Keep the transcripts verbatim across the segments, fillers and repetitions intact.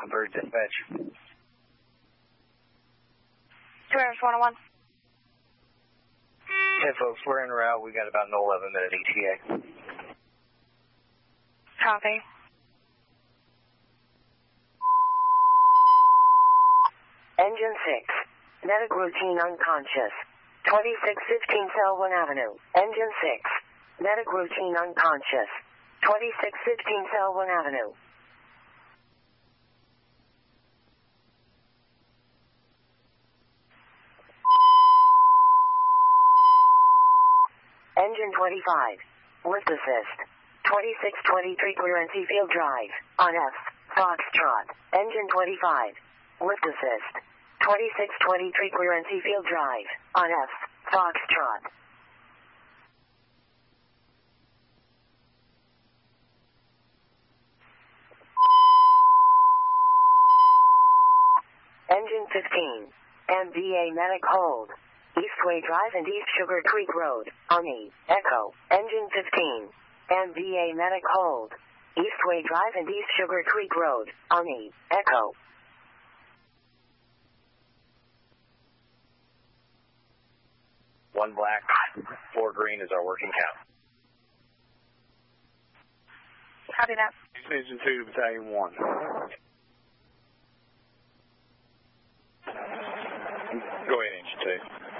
Convert dispatch. two one oh one. Hey folks, we're en route. We got about an eleven minute E T A. Copy. Engine six. Medic routine unconscious. twenty-six fifteen Selwyn Avenue. Engine six. Medic routine unconscious. twenty-six fifteen Selwyn Avenue. Engine twenty-five. Lift assist. twenty-six twenty-three clearance Field Drive. On F. Foxtrot. Engine twenty-five. Lift assist. twenty-six twenty-three clearance Field Drive. On F. Foxtrot. Engine fifteen. M B A Medic hold. Eastway Drive and East Sugar Creek Road. On E. Echo. Engine fifteen. M B A Medic hold. Eastway Drive and East Sugar Creek Road. On E. Echo. One black, four green is our working count. Copy that. Engine two, Battalion one. Go ahead, Engine two.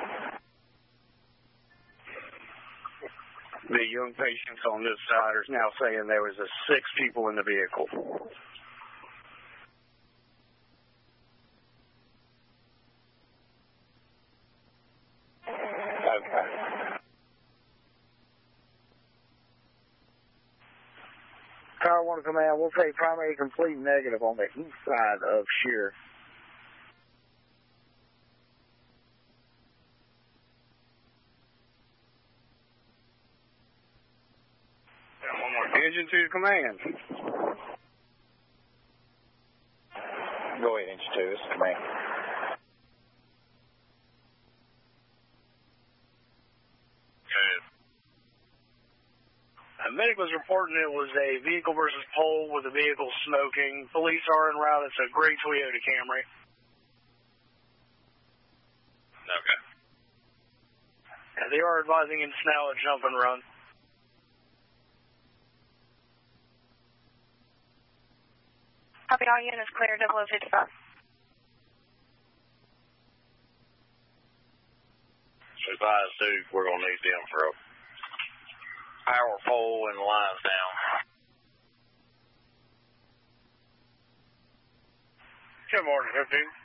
The young patients on this side are now saying there was a six people in the vehicle. Okay. Tower one Command, we'll take primary complete negative on the east side of Shear. Engine two to command. Go ahead, Engine two, this is command. A medic was reporting it was a vehicle versus pole with the vehicle smoking. Police are en route. It's a gray Toyota Camry. Okay. And they are advising him to now a jump and run. Copy, all units clear, double oh fifty-five. Advise Duke, we're going to need them for a power pole and lines down. Good morning, fifteen.